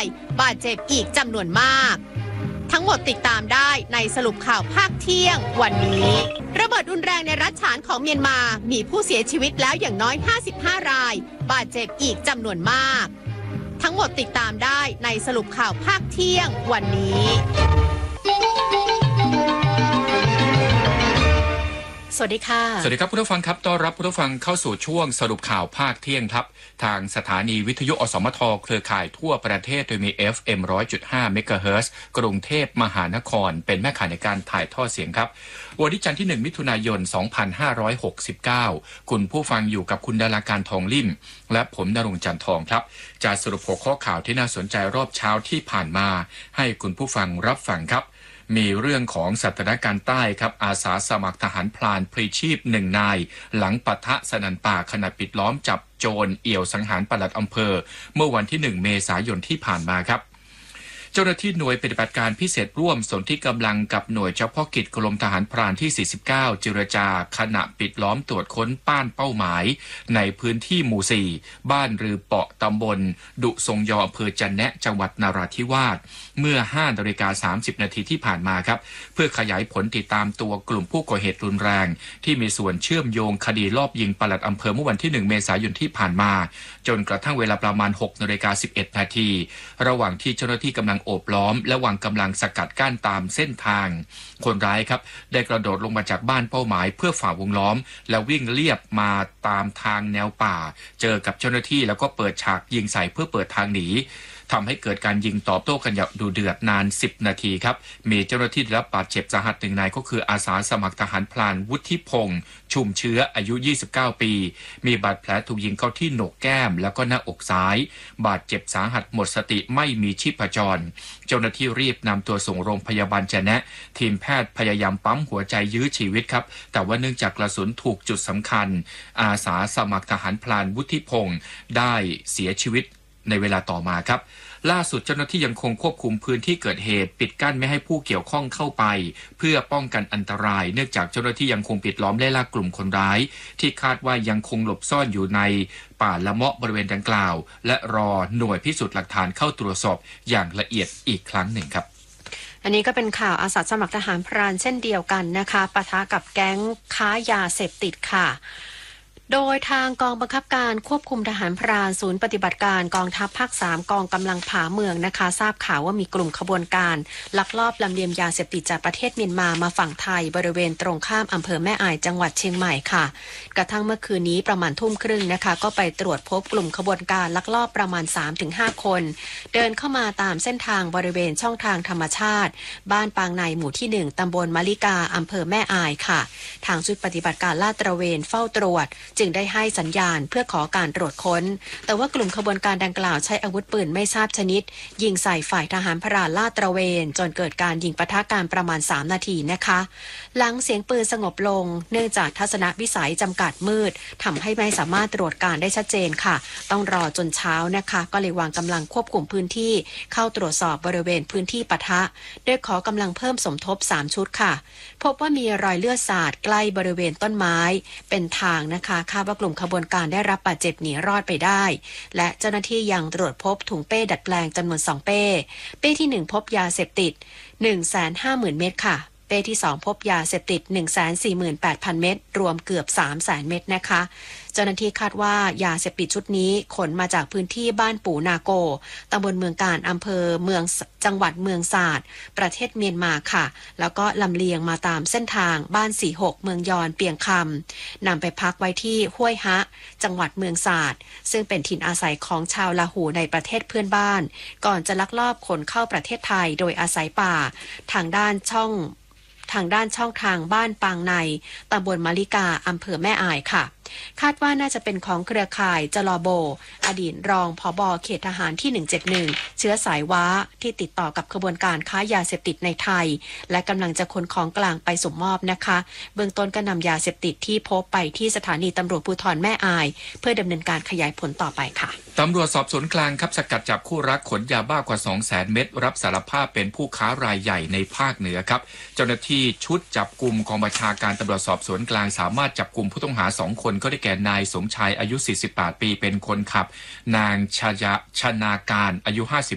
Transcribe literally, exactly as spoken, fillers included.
บาดเจ็บอีกจำนวนมากทั้งหมดติดตามได้ในสรุปข่าวภาคเที่ยงวันนี้ระเบิดรุนแรงในรัฐฉานของเมียนมามีผู้เสียชีวิตแล้วอย่างน้อยห้าสิบห้ารายบาดเจ็บอีกจำนวนมากทั้งหมดติดตามได้ในสรุปข่าวภาคเที่ยงวันนี้สวัสดีค่ะสวัสดีครับผู้ฟังครับต้อนรับผู้ฟังเข้าสู่ช่วงสรุปข่าวภาคเที่ยงครับทางสถานีวิทยุอสมทเครือข่ายทั่วประเทศโดยมี เอฟ เอ็ม หนึ่งร้อยจุดห้า เมกะเฮิรตซ์กรุงเทพมหานครเป็นแม่ข่ายในการถ่ายทอดเสียงครับวันนี้จันทร์ที่หนึ่งมิถุนายนสองพันห้าร้อยหกสิบเก้าคุณผู้ฟังอยู่กับคุณดาราการทองลิ่มและผมณรงค์จันทร์ทองครับจะสรุปหัวข้อข่าวที่น่าสนใจรอบเช้าที่ผ่านมาให้คุณผู้ฟังรับฟังครับมีเรื่องของสถานการณ์ใต้ครับอาสาสมัครทหารพลานพลีชีพหนึ่งนายหลังปะทะสนั่นป่าขณะปิดล้อมจับโจรเอี่ยวสังหารปลัดอำเภอเมื่อวันที่หนึ่งเมษายนที่ผ่านมาครับเจ้าหน้าที่หน่วยปฏิบัติการพิเศษร่วมสนธิกำลังกับหน่วยเฉพาะกิจกรมทหารพรานที่สี่สิบเก้าเจรจาขณะปิดล้อมตรวจค้นป้านเป้าหมายในพื้นที่หมู่สี่บ้านรือเปาะตำบลดุทรงยออำเภอจันแนะจังหวัดนราธิวาสเมื่อห้านาฬิกาสามสิบนาทีที่ผ่านมาครับเพื่อขยายผลติดตามตัวกลุ่มผู้ก่อเหตุรุนแรงที่มีส่วนเชื่อมโยงคดีลอบยิงปลัดอำเภอเมื่อวันที่หนึ่งเมษายนที่ผ่านมาจนกระทั่งเวลาประมาณหกนาฬิกาสิบเอ็ดนาทีระหว่างที่เจ้าหน้าที่กำลังโอบล้อมและวางกำลังสกัดกั้นตามเส้นทางคนร้ายครับได้กระโดดลงมาจากบ้านเป้าหมายเพื่อฝ่าวงล้อมแล้ววิ่งเลียบมาตามทางแนวป่าเจอกับเจ้าหน้าที่แล้วก็เปิดฉากยิงใส่เพื่อเปิดทางหนีทำให้เกิดการยิงตอบโต้กันอย่างดุเดือดนานสิบนาทีครับมีเจ้าหน้าที่ได้รับบาดเจ็บสาหัสหนึ่งนายก็คืออาสาสมัครทหารพลานวุฒิพงษ์ชุมเชื้ออายุยี่สิบเก้าปีมีบาดแผลถูกยิงเข้าที่โหนกแก้มแล้วก็หน้าอกซ้ายบาดเจ็บสาหัสหมดสติไม่มีชีพจรเจ้าหน้าที่รีบนำตัวส่งโรงพยาบาลจะแนะทีมแพทย์พยายามปั๊มหัวใจยื้อชีวิตครับแต่ว่าเนื่องจากกระสุนถูกจุดสำคัญอาสาสมัครทหารพลานวุฒิพงษ์ได้เสียชีวิตในเวลาต่อมาครับล่าสุดเจ้าหน้าที่ยังคงควบคุมพื้นที่เกิดเหตุปิดกั้นไม่ให้ผู้เกี่ยวข้องเข้าไปเพื่อป้องกันอันตรายเนื่องจากเจ้าหน้าที่ยังคงปิดล้อมไล่ล่ากลุ่มคนร้ายที่คาดว่ายังคงหลบซ่อนอยู่ในป่าละเมาะบริเวณดังกล่าวและรอหน่วยพิสูจน์หลักฐานเข้าตรวจสอบอย่างละเอียดอีกครั้งหนึ่งครับอันนี้ก็เป็นข่าวอาสาสมัครทหารพรานเช่นเดียวกันนะคะปะทะกับแก๊งค้ายาเสพติดค่ะโดยทางกองบังคับการควบคุมทหารพรานศูนย์ปฏิบัติการกองทัพภาคสามกองกำลังผาเมืองนะคะทราบข่าวว่ามีกลุ่มขบวนการลักลอบลำเลียงยาเสพติดจากประเทศเมียนมามาฝั่งไทยบริเวณตรงข้ามอำเภอแม่อายจังหวัดเชียงใหม่ค่ะกระทั่งเมื่อคืนนี้ประมาณทุ่มครึ่งนะคะก็ไปตรวจพบกลุ่มขบวนการลักลอบประมาณ สามถึงห้า คนเดินเข้ามาตามเส้นทางบริเวณช่องทางธรรมชาติบ้านปางในหมู่ที่หนึ่งตำบลมะลิกาอำเภอแม่อายค่ะทางชุดปฏิบัติการลาดตระเวนเฝ้าตรวจจึงได้ให้สัญญาณเพื่อขอการตรวจค้นแต่ว่ากลุ่มขบวนการดังกล่าวใช้อาวุธปืนไม่ทราบชนิดยิงใส่ฝ่ายทหารพรานลาดตระเวนจนเกิดการยิงปะทะกันประมาณสามนาทีนะคะหลังเสียงปืนสงบลงเนื่องจากทัศนวิสัยจำกัดมืดทำให้ไม่สามารถตรวจการได้ชัดเจนค่ะต้องรอจนเช้านะคะก็เลยวางกำลังควบคุมพื้นที่เข้าตรวจสอบบริเวณพื้นที่ปะทะโดยขอกำลังเพิ่มสมทบสามชุดค่ะพบว่ามีรอยเลือดสาดใกล้บริเวณต้นไม้เป็นทางนะคะคาดว่ากลุ่มขบวนการได้รับบาดเจ็บหนีรอดไปได้และเจ้าหน้าที่ยังตรวจพบถุงเป้ดัดแปลงจำนวนสองเป้เป้ที่หนึ่งพบยาเสพติด หนึ่งแสนห้าหมื่น เม็ดค่ะเป้ที่สองพบยาเสพติด หนึ่งแสนสี่หมื่นแปดพัน เม็ดรวมเกือบ สามแสน เม็ดนะคะเจ้าหน้าที่คาดว่ายาเสพติดชุดนี้ขนมาจากพื้นที่บ้านปู่นาโกตำบลเมืองการอำเภอเมืองจังหวัดเมืองศาสตร์ประเทศเมียนมาค่ะแล้วก็ลำเลียงมาตามเส้นทางบ้านสี่หกเมืองยอนเปียงคำนำไปพักไว้ที่ห้วยฮะจังหวัดเมืองศาสตร์ซึ่งเป็นถิ่นอาศัยของชาวลาหูในประเทศเพื่อนบ้านก่อนจะลักลอบขนเข้าประเทศไทยโดยอาศัยป่าทางด้านช่องทางด้านช่องทางบ้านปางในตำบลมะลิกาอำเภอแม่อายค่ะคาดว่าน่าจะเป็นของเครือข่ายจลอโบอดีตรองผบ.เขตทหารที่หนึ่งเจ็ดหนึ่งเชื้อสายว้าที่ติดต่อกับขบวนการค้ายาเสพติดในไทยและกำลังจะขนของกลางไปส่งมอบนะคะเบื้องต้นก็นำยาเสพติดที่พบไปที่สถานีตำรวจภูธรแม่อายเพื่อดำเนินการขยายผลต่อไปค่ะตำรวจสอบสวนกลางครับสกัดจับคู่รักขนยาบ้ากว่า สองแสน เม็ดรับสารภาพเป็นผู้ค้ารายใหญ่ในภาคเหนือครับเจ้าหน้าที่ชุดจับกุมกองบัญชาการตำรวจสอบสวนกลางสามารถจับกุมผู้ต้องหาสองคนก็ได้แก่นายสมชายอายุสี่สิบแปดปีเป็นคนขับนางชยชนาการอายุห้าสิบ